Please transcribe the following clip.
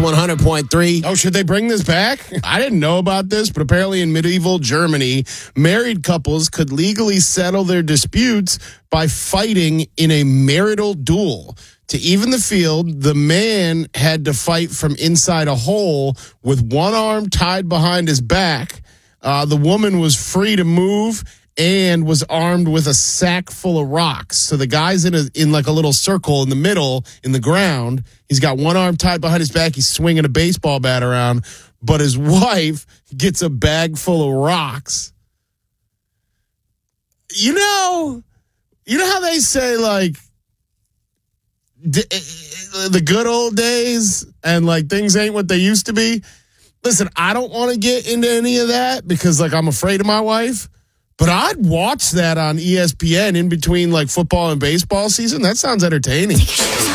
100.3. Oh, should they bring this back? I didn't know about this, but apparently in medieval Germany, married couples could legally settle their disputes by fighting in a marital duel. To even the field, the man had to fight from inside a hole with one arm tied behind his back. The woman was free to move and was armed with a sack full of rocks. So the guy's in like a little circle in the middle in the ground. He's got one arm tied behind his back. He's swinging a baseball bat around, but his wife gets a bag full of rocks. You know how they say like the good old days and like things ain't what they used to be? Listen, I don't want to get into any of that because like I'm afraid of my wife. But I'd watch that on ESPN in between like football and baseball season. That sounds entertaining.